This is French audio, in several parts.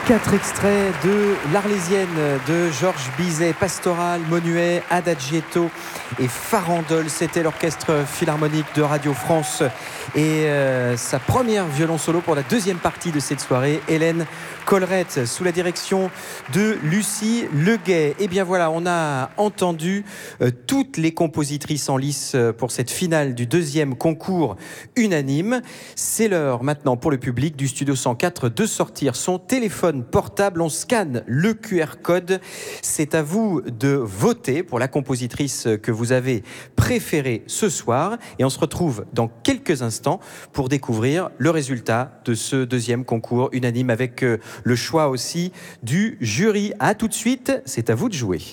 Quatre extraits de l'Arlésienne de Georges Bizet, Pastoral, Monuet, Adagietto et Farandole. C'était l'orchestre philharmonique de Radio France et sa première violon solo pour la deuxième partie de cette soirée, Hélène Collerette, sous la direction de Lucie Leguet. Et bien voilà, on a entendu toutes les compositrices en lice pour cette finale du deuxième concours unanime. C'est l'heure maintenant pour le public du Studio 104 de sortir son téléphone portable. On scanne le QR code. C'est à vous de voter pour la compositrice que vous avez préférée ce soir. Et on se retrouve dans quelques instants pour découvrir le résultat de ce deuxième concours unanime avec le choix aussi du jury. À tout de suite, c'est à vous de jouer.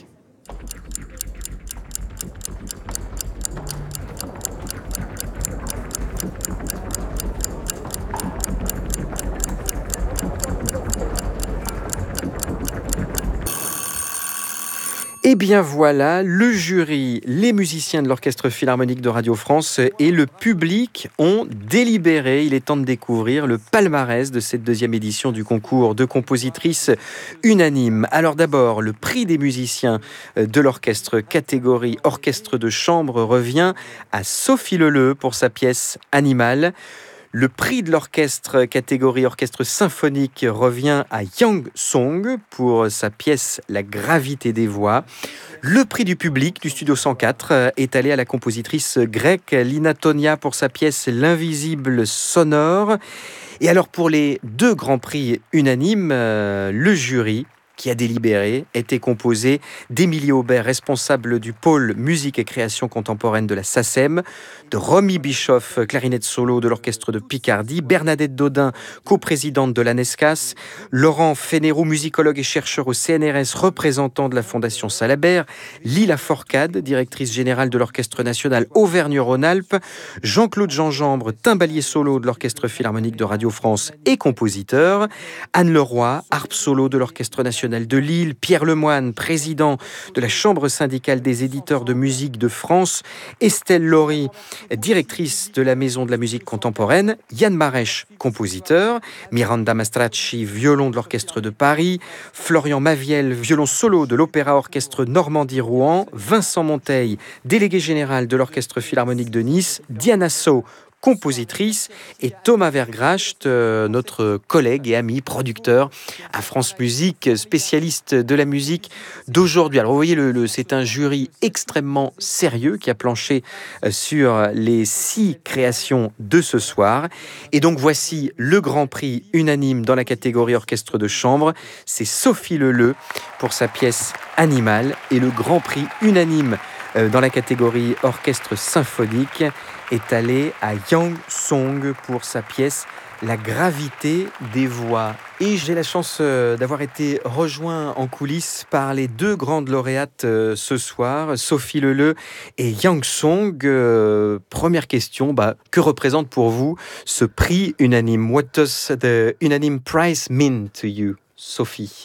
Et bien voilà, le jury, les musiciens de l'Orchestre Philharmonique de Radio France et le public ont délibéré. Il est temps de découvrir le palmarès de cette deuxième édition du concours de compositrices unanimes. Alors d'abord, le prix des musiciens de l'orchestre catégorie orchestre de chambre revient à Sophie Leleu pour sa pièce Animal. Le prix de l'orchestre catégorie orchestre symphonique revient à Yang Song pour sa pièce La gravité des voix. Le prix du public du Studio 104 est allé à la compositrice grecque Lina Tonia pour sa pièce L'invisible sonore. Et alors pour les deux grands prix unanimes, le jury qui a délibéré était composé d'Émilie Aubert, responsable du pôle musique et création contemporaine de la SACEM, de Romy Bischoff, clarinette solo de l'orchestre de Picardie, Bernadette Dodin, coprésidente de l'ANESCAS, Laurent Fénérou, musicologue et chercheur au CNRS, représentant de la Fondation Salabert, Lila Forcade, directrice générale de l'Orchestre national Auvergne-Rhône-Alpes, Jean-Claude Gingembre, timbalier solo de l'Orchestre Philharmonique de Radio France et compositeur, Anne Leroy, harpe solo de l'Orchestre national de Lille, Pierre Lemoine, président de la Chambre syndicale des éditeurs de musique de France, Estelle Laurie, directrice de la Maison de la musique contemporaine, Yann Marèche, compositeur, Miranda Mastracci, violon de l'Orchestre de Paris, Florian Maviel, violon solo de l'Opéra Orchestre Normandie-Rouen, Vincent Monteil, délégué général de l'Orchestre Philharmonique de Nice, Diana So, compositrice, et Thomas Vergracht, notre collègue et ami producteur à France Musique, spécialiste de la musique d'aujourd'hui. Alors vous voyez, c'est un jury extrêmement sérieux qui a planché sur les 6 créations de ce soir. Et donc voici le grand prix unanime dans la catégorie orchestre de chambre. C'est Sophie Leleu pour sa pièce Animal, et le grand prix unanime dans la catégorie orchestre symphonique est allé à Yang Song pour sa pièce La gravité des voix. Et j'ai la chance d'avoir été rejoint en coulisses par les deux grandes lauréates ce soir, Sophie Leleu et Yang Song. Première question, que représente pour vous ce prix unanime? What does the unanime prize mean to you, Sophie?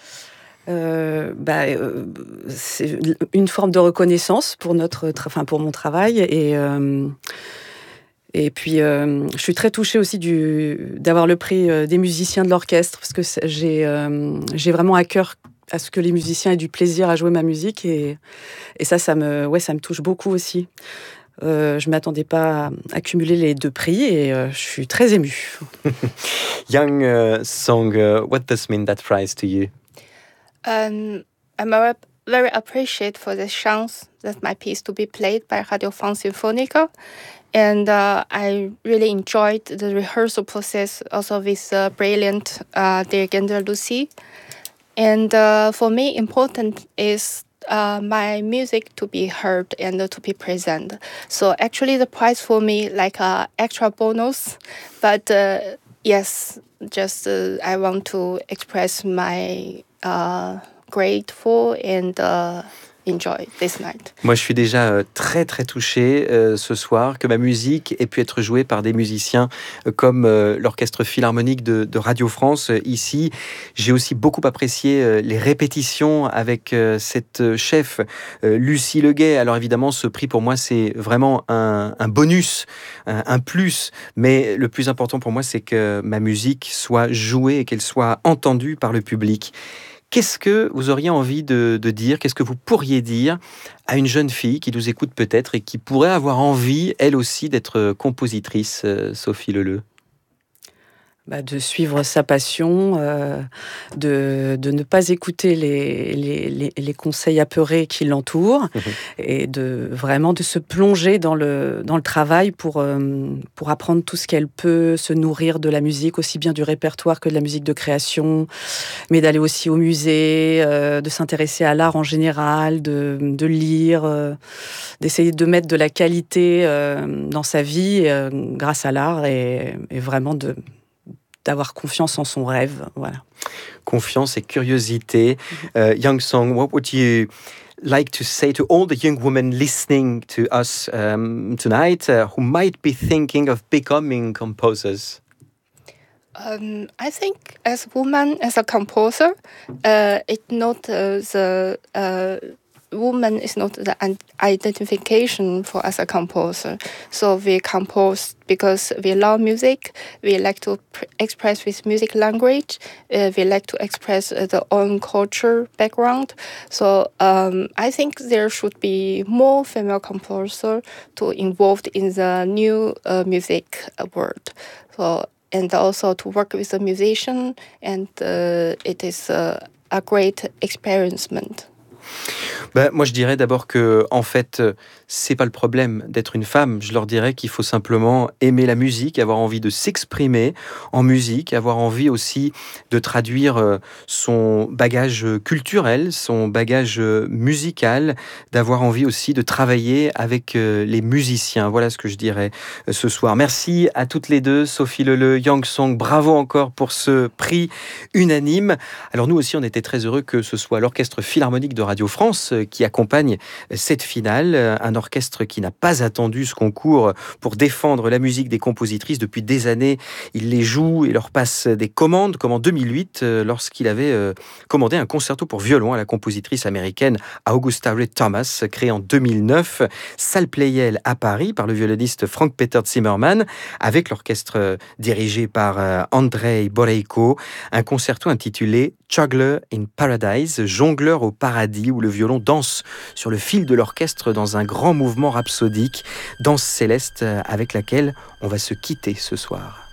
C'est une forme de reconnaissance pour pour mon travail, et puis je suis très touchée aussi d'avoir le prix des musiciens de l'orchestre, parce que j'ai vraiment à cœur à ce que les musiciens aient du plaisir à jouer ma musique, et ça me touche beaucoup aussi. Je m'attendais pas à cumuler les deux prix, et je suis très émue. Yang Song, what does mean that prize to you? I'm very appreciated for the chance that my piece to be played by Radio France Sinfonica, and I really enjoyed the rehearsal process also with brilliant dirigent Lucie. And for me, important is my music to be heard and to be present. So actually, the prize for me like a extra bonus, but yes, just I want to express my grateful and enjoy this night. Moi, je suis déjà très très touché ce soir que ma musique ait pu être jouée par des musiciens comme l'Orchestre Philharmonique de Radio France ici. J'ai aussi beaucoup apprécié les répétitions avec cette chef Lucie Leguet. Alors évidemment, ce prix pour moi, c'est vraiment un bonus, un plus. Mais le plus important pour moi, c'est que ma musique soit jouée et qu'elle soit entendue par le public. Qu'est-ce que vous auriez envie de dire, qu'est-ce que vous pourriez dire à une jeune fille qui nous écoute peut-être et qui pourrait avoir envie, elle aussi, d'être compositrice, Sophie Leleu? De suivre sa passion, de ne pas écouter les conseils apeurés qui l'entourent et vraiment de se plonger dans le travail pour apprendre tout ce qu'elle peut, se nourrir de la musique, aussi bien du répertoire que de la musique de création, mais d'aller aussi au musée, de s'intéresser à l'art en général, de lire, d'essayer de mettre de la qualité dans sa vie grâce à l'art et vraiment d'avoir confiance en son rêve, voilà. Confiance et curiosité. Young Song, what would you like to say to all the young women listening to us tonight who might be thinking of becoming composers? I think as a woman, as a composer, it's not woman is not the identification for as a composer. So we compose because we love music. We like to express with music language. We like to express the own culture background. So I think there should be more female composer to involved in the new music world. So and also to work with the musician, and it is a great experiment. Moi, je dirais d'abord que, en fait, c'est pas le problème d'être une femme. Je leur dirais qu'il faut simplement aimer la musique, avoir envie de s'exprimer en musique, avoir envie aussi de traduire son bagage culturel, son bagage musical, d'avoir envie aussi de travailler avec les musiciens. Voilà ce que je dirais ce soir. Merci à toutes les deux, Sophie Leleu, Young Song. Bravo encore pour ce prix unanime. Alors nous aussi, on était très heureux que ce soit l'Orchestre Philharmonique de Radio France qui accompagne cette finale, un orchestre qui n'a pas attendu ce concours pour défendre la musique des compositrices depuis des années. Il les joue et leur passe des commandes, comme en 2008 lorsqu'il avait commandé un concerto pour violon à la compositrice américaine Augusta Reed Thomas, créé en 2009, salle Pleyel à Paris par le violoniste Frank Peter Zimmermann, avec l'orchestre dirigé par Andrei Boreiko, un concerto intitulé Juggler in Paradise, jongleur au paradis, où le violon danse sur le fil de l'orchestre dans un grand mouvement rhapsodique, danse céleste avec laquelle on va se quitter ce soir.